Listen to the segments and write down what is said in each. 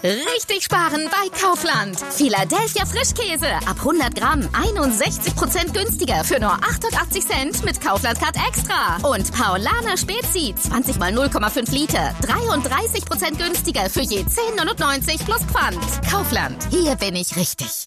Richtig sparen bei Kaufland. Philadelphia Frischkäse ab 100 Gramm 61% günstiger für nur 88 Cent mit Kaufland Card Extra. Und Paulaner Spezi 20 mal 0,5 Liter 33% günstiger für je 10,99 plus Pfand. Kaufland, hier bin ich richtig.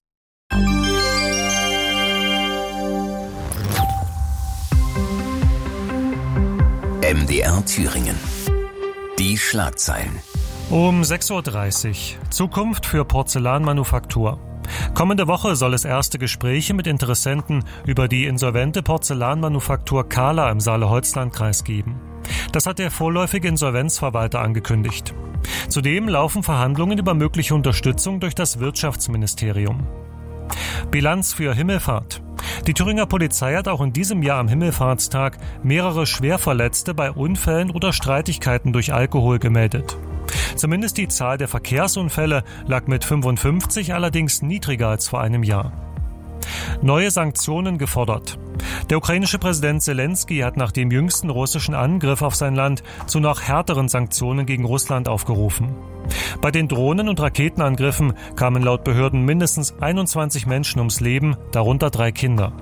MDR Thüringen. Die Schlagzeilen. Um 6.30 Uhr. Zukunft für Porzellanmanufaktur. Kommende Woche soll es erste Gespräche mit Interessenten über die insolvente Porzellanmanufaktur Kahler im Saale-Holz-Landkreis geben. Das hat der vorläufige Insolvenzverwalter angekündigt. Zudem laufen Verhandlungen über mögliche Unterstützung durch das Wirtschaftsministerium. Bilanz für Himmelfahrt. Die Thüringer Polizei hat auch in diesem Jahr am Himmelfahrtstag mehrere Schwerverletzte bei Unfällen oder Streitigkeiten durch Alkohol gemeldet. Zumindest die Zahl der Verkehrsunfälle lag mit 55 allerdings niedriger als vor einem Jahr. Neue Sanktionen gefordert. Der ukrainische Präsident Zelensky hat nach dem jüngsten russischen Angriff auf sein Land zu noch härteren Sanktionen gegen Russland aufgerufen. Bei den Drohnen- und Raketenangriffen kamen laut Behörden mindestens 21 Menschen ums Leben, darunter 3 Kinder.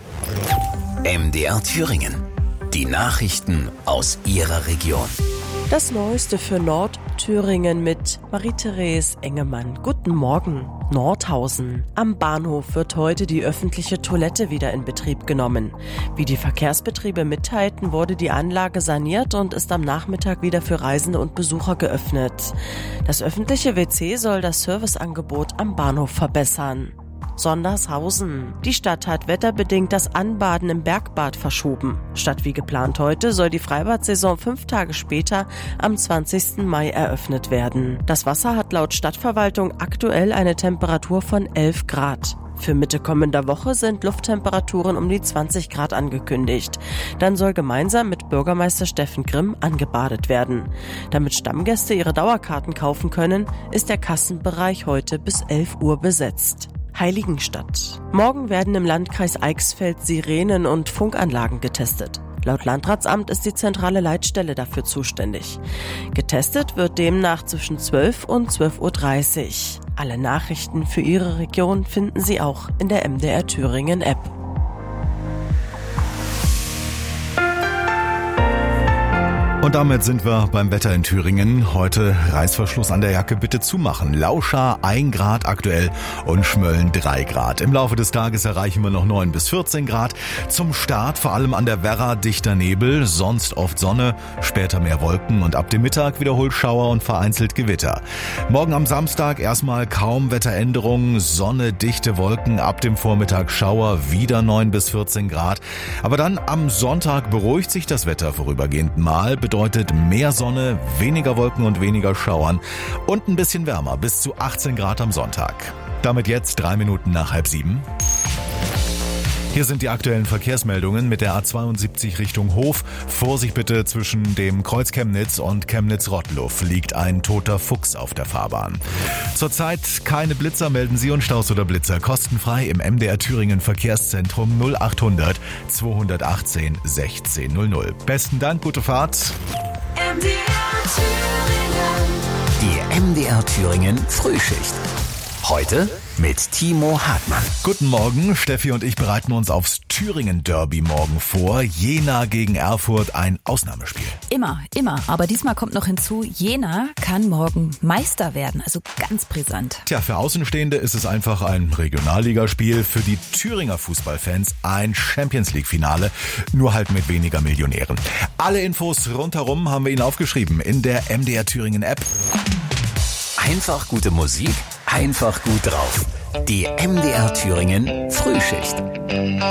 MDR Thüringen. Die Nachrichten aus Ihrer Region. Das Neueste für Nordthüringen mit Marie-Therese Engemann. Guten Morgen. Nordhausen. Am Bahnhof wird heute die öffentliche Toilette wieder in Betrieb genommen. Wie die Verkehrsbetriebe mitteilten, wurde die Anlage saniert und ist am Nachmittag wieder für Reisende und Besucher geöffnet. Das öffentliche WC soll das Serviceangebot am Bahnhof verbessern. Sondershausen. Die Stadt hat wetterbedingt das Anbaden im Bergbad verschoben. Statt wie geplant heute soll die Freibad-Saison 5 Tage später am 20. Mai eröffnet werden. Das Wasser hat laut Stadtverwaltung aktuell eine Temperatur von 11 Grad. Für Mitte kommender Woche sind Lufttemperaturen um die 20 Grad angekündigt. Dann soll gemeinsam mit Bürgermeister Steffen Grimm angebadet werden. Damit Stammgäste ihre Dauerkarten kaufen können, ist der Kassenbereich heute bis 11 Uhr besetzt. Heiligenstadt. Morgen werden im Landkreis Eichsfeld Sirenen und Funkanlagen getestet. Laut Landratsamt ist die zentrale Leitstelle dafür zuständig. Getestet wird demnach zwischen 12 und 12.30 Uhr. Alle Nachrichten für Ihre Region finden Sie auch in der MDR Thüringen App. Und damit sind wir beim Wetter in Thüringen. Heute Reißverschluss an der Jacke bitte zumachen. Lauschar 1 Grad aktuell und Schmölln 3 Grad. Im Laufe des Tages erreichen wir noch 9 bis 14 Grad. Zum Start vor allem an der Werra dichter Nebel, sonst oft Sonne, später mehr Wolken und ab dem Mittag wiederholt Schauer und vereinzelt Gewitter. Morgen am Samstag erstmal kaum Wetteränderungen, Sonne, dichte Wolken, ab dem Vormittag Schauer, wieder 9 bis 14 Grad. Aber dann am Sonntag beruhigt sich das Wetter vorübergehend mal, bedeutet mehr Sonne, weniger Wolken und weniger Schauern und ein bisschen wärmer, bis zu 18 Grad am Sonntag. Damit jetzt 3 Minuten nach 6:30. Hier sind die aktuellen Verkehrsmeldungen mit der A72 Richtung Hof. Vorsicht bitte, zwischen dem Kreuz Chemnitz und Chemnitz-Rottluff liegt ein toter Fuchs auf der Fahrbahn. Zurzeit keine Blitzer, melden Sie und Staus oder Blitzer kostenfrei im MDR Thüringen Verkehrszentrum 0800 218 1600. Besten Dank, gute Fahrt. MDR Thüringen. Die MDR Thüringen Frühschicht. Heute mit Timo Hartmann. Guten Morgen, Steffi und ich bereiten uns aufs Thüringen-Derby morgen vor. Jena gegen Erfurt, ein Ausnahmespiel. Immer. Aber diesmal kommt noch hinzu, Jena kann morgen Meister werden, also ganz brisant. Tja, für Außenstehende ist es einfach ein Regionalligaspiel. Für die Thüringer Fußballfans ein Champions-League-Finale, nur halt mit weniger Millionären. Alle Infos rundherum haben wir Ihnen aufgeschrieben in der MDR Thüringen-App. Einfach gute Musik, einfach gut drauf. Die MDR Thüringen Frühschicht.